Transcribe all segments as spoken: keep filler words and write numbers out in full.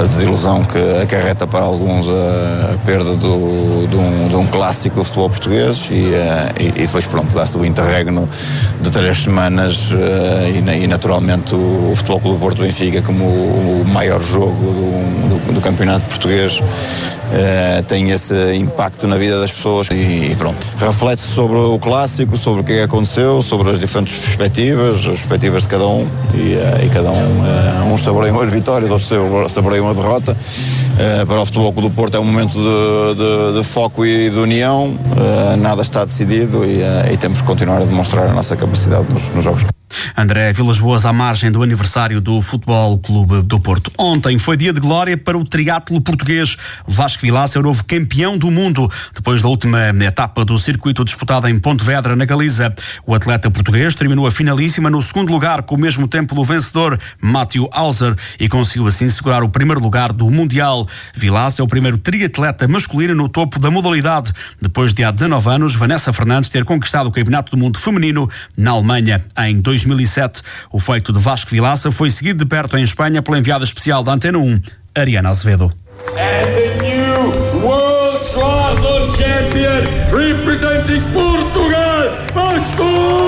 a desilusão que acarreta para alguns a, a perda do, de, um, de um clássico do futebol português e, e, e depois pronto, dá-se o interregno de três semanas e, e naturalmente o, o Futebol Clube do Porto Benfica como o, o maior jogo do, do, do campeonato português uh, tem esse impacto na vida das pessoas e, e pronto. Reflete-se sobre o clássico, sobre o que aconteceu, sobre as diferentes perspectivas, as perspectivas de cada um e, uh, e cada um, uh, uns saboreiam as vitórias, outros saboreiam a derrota. Uh, para o Futebol Clube do Porto é um momento de, de, de foco e de união, uh, nada está decidido e, uh, e temos que continuar a demonstrar a nossa capacidade nos, nos jogos. André Vilas Boas à margem do aniversário do Futebol Clube do Porto. Ontem foi dia de glória para o triatlo português. Vasco Vilaça é o novo campeão do mundo. Depois da última etapa do circuito disputada em Pontevedra, na Galiza, o atleta português terminou a finalíssima no segundo lugar, com o mesmo tempo do vencedor, Matthew Hauser, e conseguiu assim segurar o primeiro lugar do Mundial. Vilaça é o primeiro triatleta masculino no topo da modalidade, depois de há dezanove anos Vanessa Fernandes ter conquistado o Campeonato do Mundo Feminino na Alemanha em dois mil e sete. O feito de Vasco Vilaça foi seguido de perto em Espanha pela enviada especial da Antena um, Ariana Azevedo. And the new World Triathlon Champion representing Portugal, Vasco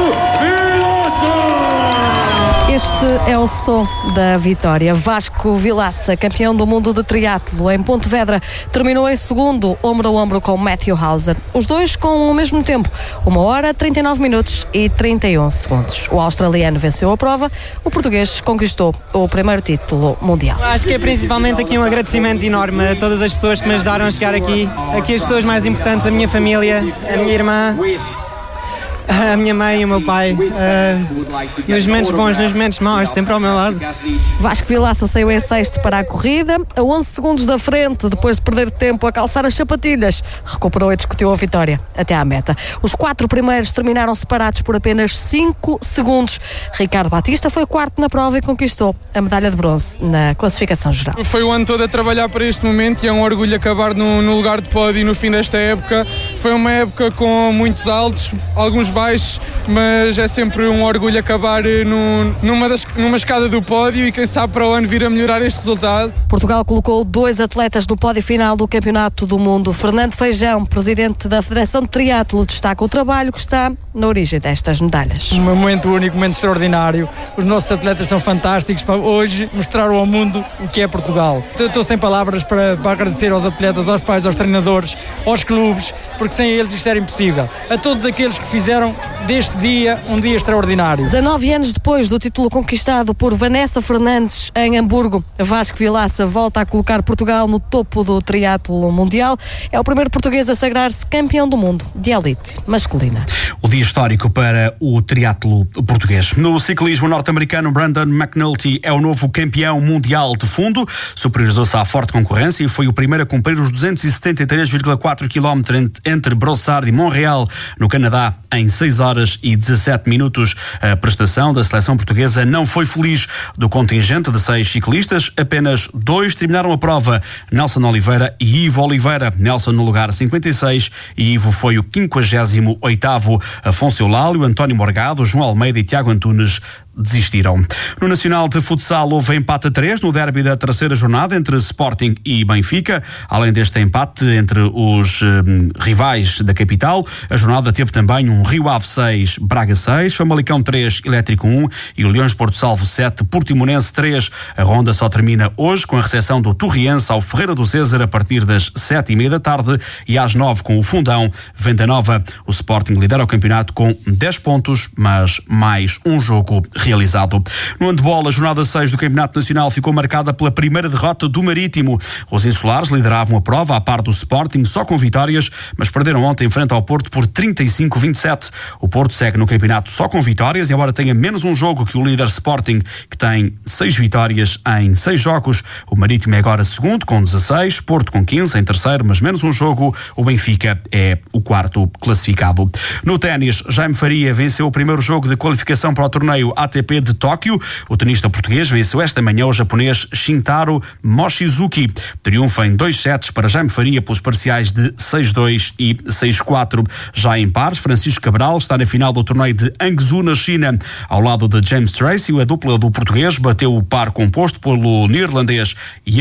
Vilaça! Este é o som da vitória. Vasco Vilaça, campeão do mundo de triatlo em Pontevedra, terminou em segundo, ombro a ombro com Matthew Hauser. Os dois com o mesmo tempo, uma hora, trinta e nove minutos e trinta e um segundos. O australiano venceu a prova, o português conquistou o primeiro título mundial. Acho que é principalmente aqui um agradecimento enorme a todas as pessoas que me ajudaram a chegar aqui. Aqui as pessoas mais importantes, a minha família, a minha irmã, a minha mãe e o meu pai, uh, nos momentos bons, nos momentos maus, sempre ao meu lado. Vasco Vilaça saiu em sexto para a corrida, a onze segundos da frente, depois de perder tempo a calçar as sapatilhas. Recuperou e discutiu a vitória até à meta. Os quatro primeiros terminaram separados por apenas cinco segundos. Ricardo Batista foi quarto na prova e conquistou a medalha de bronze na classificação geral. Foi o ano todo a trabalhar para este momento e é um orgulho acabar no, no lugar de pódio no fim desta época. Foi uma época com muitos altos, alguns baixos, mas é sempre um orgulho acabar no, numa, das, numa escada do pódio e quem sabe para o ano vir a melhorar este resultado. Portugal colocou dois atletas no pódio final do Campeonato do Mundo. Fernando Feijão, presidente da Federação de Triatlo, destaca o trabalho que está na origem destas medalhas. Um momento único, um momento extraordinário. Os nossos atletas são fantásticos para hoje mostrar ao mundo o que é Portugal. Estou sem palavras para, para agradecer aos atletas, aos pais, aos treinadores, aos clubes, porque sem eles isto era impossível. A todos aqueles que fizeram deste dia um dia extraordinário. dezanove anos depois do título conquistado por Vanessa Fernandes em Hamburgo, Vasco Vilaça volta a colocar Portugal no topo do triatlo mundial. É o primeiro português a sagrar-se campeão do mundo de elite masculina. O dia histórico para o triatlo português. No ciclismo norte-americano, Brandon McNulty é o novo campeão mundial de fundo. Superiorizou-se à forte concorrência e foi o primeiro a cumprir os duzentos e setenta e três vírgula quatro quilómetros entre Brossard e Montreal, no Canadá, em seis horas e dezassete minutos. A prestação da seleção portuguesa não foi feliz. Do contingente de seis ciclistas, apenas dois terminaram a prova: Nelson Oliveira e Ivo Oliveira. Nelson no lugar cinquenta e seis e Ivo foi o quinquagésimo oitavo. Afonso Eulálio, António Morgado, João Almeida e Tiago Antunes desistiram. No Nacional de Futsal houve empate a três no derby da terceira jornada entre Sporting e Benfica. Além deste empate entre os eh, rivais da capital, a jornada teve também um Rio Ave seis, Braga seis, Famalicão três, Elétrico um e o Leões de Porto Salvo sete, Portimonense três. A ronda só termina hoje com a recepção do Torriense ao Ferreira do César a partir das sete e meia da tarde e às nove com o Fundão Venda Nova. O Sporting lidera o campeonato com dez pontos, mas mais um jogo realizado. No handball, a jornada seis do Campeonato Nacional ficou marcada pela primeira derrota do Marítimo. Os insulares lideravam a prova à par do Sporting, só com vitórias, mas perderam ontem em frente ao Porto por trinta e cinco a vinte e sete. O Porto segue no campeonato só com vitórias, embora tenha menos um jogo que o líder Sporting, que tem seis vitórias em seis jogos. O Marítimo é agora segundo, com dezasseis, Porto com quinze em terceiro, mas menos um jogo. O Benfica é o quarto classificado. No ténis, Jaime Faria venceu o primeiro jogo de qualificação para o torneio A T P de Tóquio. O tenista português venceu esta manhã o japonês Shintaro Mochizuki. Triunfa em dois sets para Jaime Faria pelos parciais de seis dois e seis quatro. Já em pares, Francisco Cabral está na final do torneio de Hangzhou, na China. Ao lado de James Tracy, a dupla do português bateu o par composto pelo neerlandês